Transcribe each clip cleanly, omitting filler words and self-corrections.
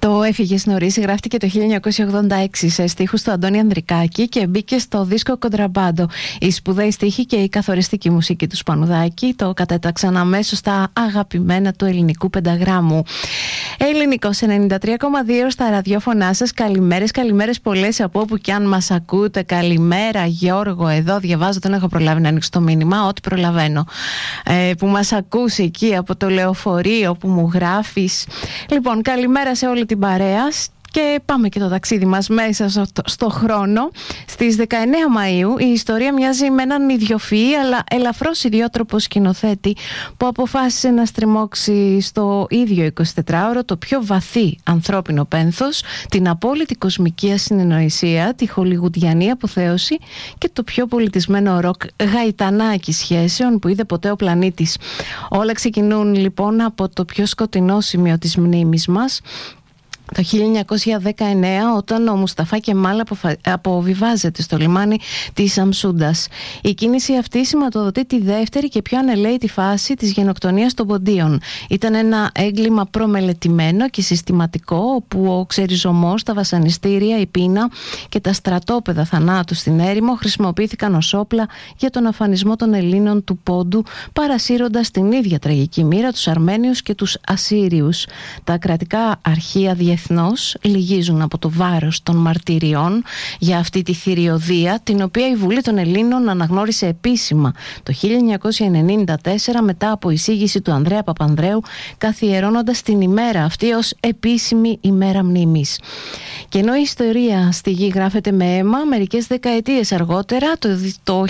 Το «Έφυγες νωρίς» γράφτηκε το 1986 σε στίχους του Αντώνη Ανδρικάκη και μπήκε στο δίσκο Κοντραμπάντο. Η σπουδαία στίχη και η καθοριστική μουσική του Σπανουδάκη το κατέταξαν αμέσως στα αγαπημένα του ελληνικού πενταγράμμου. Ελληνικό σε 93,2 στα ραδιόφωνά σας. Καλημέρες πολλές από όπου και αν μας ακούτε. Καλημέρα Γιώργο, εδώ διαβάζω, δεν έχω προλάβει να ανοίξω το μήνυμα, ό,τι προλαβαίνω. Που μας ακούσει εκεί από το λεωφορείο που μου γράφεις. Λοιπόν, καλημέρα σε όλη την παρέα. Και πάμε και το ταξίδι μας μέσα στο χρόνο. Στις 19 Μαΐου η ιστορία μοιάζει με έναν ιδιοφυή αλλά ελαφρώς ιδιότροπο σκηνοθέτη που αποφάσισε να στριμώξει στο ίδιο 24ωρο το πιο βαθύ ανθρώπινο πένθος, την απόλυτη κοσμική ασυνεννοησία, τη χολιγουντιανή αποθέωση και το πιο πολιτισμένο ροκ γαϊτανάκι σχέσεων που είδε ποτέ ο πλανήτης. Όλα ξεκινούν λοιπόν από το πιο σκοτεινό σημείο της μνήμης μας, το 1919, όταν ο Μουσταφά Κεμάλ αποβιβάζεται στο λιμάνι της Αμσούντας. Η κίνηση αυτή σηματοδοτεί τη δεύτερη και πιο ανελαίτη φάση της γενοκτονίας των Ποντίων. Ήταν ένα έγκλημα προμελετημένο και συστηματικό, όπου ο ξεριζωμός, τα βασανιστήρια, η πείνα και τα στρατόπεδα θανάτου στην έρημο χρησιμοποιήθηκαν ως όπλα για τον αφανισμό των Ελλήνων του Πόντου, παρασύροντας την ίδια τραγική μοίρα τους Αρμένιους και τους Ασσύριους. Τα κρατικά αρχεία διεθνώς λυγίζουν από το βάρος των μαρτυριών για αυτή τη θηριωδία, την οποία η Βουλή των Ελλήνων αναγνώρισε επίσημα το 1994 μετά από εισήγηση του Ανδρέα Παπανδρέου, καθιερώνοντας την ημέρα αυτή ως επίσημη ημέρα μνήμης. Και ενώ η ιστορία στη γη γράφεται με αίμα, μερικές δεκαετίες αργότερα, το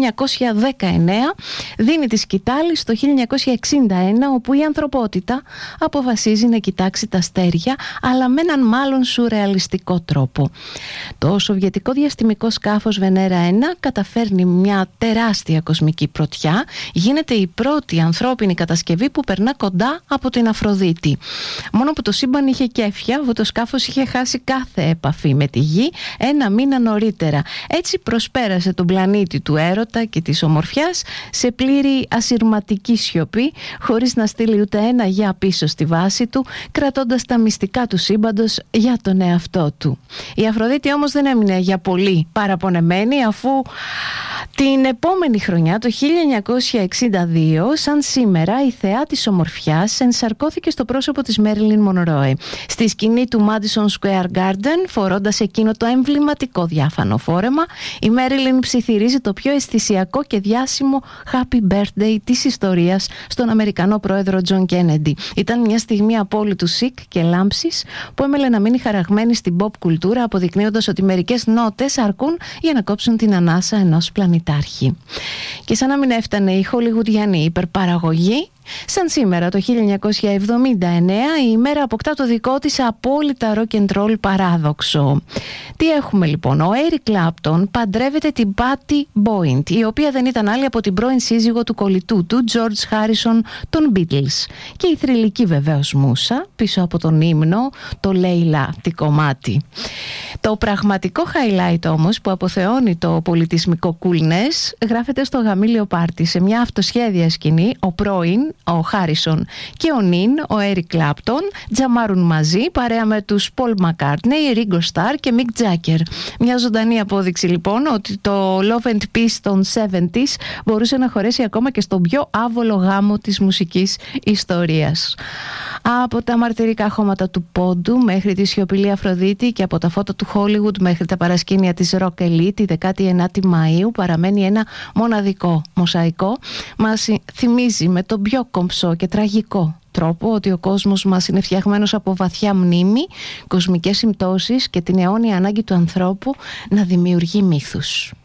1919 δίνει τη σκητάλη στο 1961, όπου η ανθρωπότητα αποφασίζει να κοιτάξει τα αστέρια, αλλά με έναν μάλλον σουρεαλιστικό τρόπο. Το σοβιετικό διαστημικό σκάφος Βενέρα 1 καταφέρνει μια τεράστια κοσμική πρωτιά, γίνεται η πρώτη ανθρώπινη κατασκευή που περνά κοντά από την Αφροδίτη. Μόνο που το σύμπαν είχε κέφια, αφού το σκάφος είχε χάσει κάθε επαφή με τη γη ένα μήνα νωρίτερα. Έτσι προσπέρασε τον πλανήτη του έρωτα και της ομορφιάς σε πλήρη ασυρματική σιωπή, χωρίς να στείλει ούτε ένα γεια πίσω στη βάση του, κρατώντας τα μυστικά του σύμπαντος για τον εαυτό του. Η Αφροδίτη όμως δεν έμεινε για πολύ παραπονεμένη, αφού την επόμενη χρονιά, το 1962, σαν σήμερα, η θεά της ομορφιάς ενσαρκώθηκε στο πρόσωπο της Μέριλιν Μονρόε στη σκηνή του Madison Square Garden, φορώντας εκείνο το εμβληματικό διάφανο φόρεμα. Η Μέριλιν ψιθυρίζει το πιο αισθησιακό και διάσημο Happy Birthday της ιστορίας στον Αμερικανό πρόεδρο Τζον Κέννεντι. Ήταν μια στιγμή απόλυτου σικ και λάμψης που έμελε να μείνει χαραγμένη στην pop κουλτούρα, αποδεικνύοντας ότι μερικές νότες αρκούν για να κόψουν την ανάσα ενός πλανητάρχη. Και σαν να μην έφτανε η χολιγουντιανή υπερπαραγωγή, σαν σήμερα το 1979 η ημέρα αποκτά το δικό της απόλυτα rock and roll παράδοξο. Τι έχουμε λοιπόν? Ο Eric Clapton παντρεύεται την Patty Boyd, η οποία δεν ήταν άλλη από την πρώην σύζυγο του κολλητού του George Harrison των Beatles. Και η θρυλική βεβαίως μούσα πίσω από τον ύμνο, το Λέιλα τι κομμάτι. Το πραγματικό highlight όμως που αποθεώνει το πολιτισμικό coolness γράφεται στο γαμήλιο πάρτι, σε μια αυτοσχέδια σκηνή. Ο πρώην, ο Χάρισον και ο νυν, ο Έρικ Κλάπτον, τζαμάρουν μαζί παρέα με τους Πολ Μακκάρτνεϊ, Ringo Starr και Μικ Τζάκερ. Μια ζωντανή απόδειξη λοιπόν ότι το Love and Peace των 70s μπορούσε να χωρέσει ακόμα και στον πιο άβολο γάμο της μουσικής ιστορίας. Από τα μαρτυρικά χώματα του Πόντου μέχρι τη σιωπηλή Αφροδίτη και από τα φώτα του Hollywood μέχρι τα παρασκήνια της Rock Elite, τη 19η Μαΐου παραμένει ένα μοναδικό μοσαϊκό. Μας θυμίζει με τον πιο κομψό και τραγικό τρόπο ότι ο κόσμος μας είναι φτιαγμένος από βαθιά μνήμη, κοσμικές συμπτώσεις και την αιώνια ανάγκη του ανθρώπου να δημιουργεί μύθους.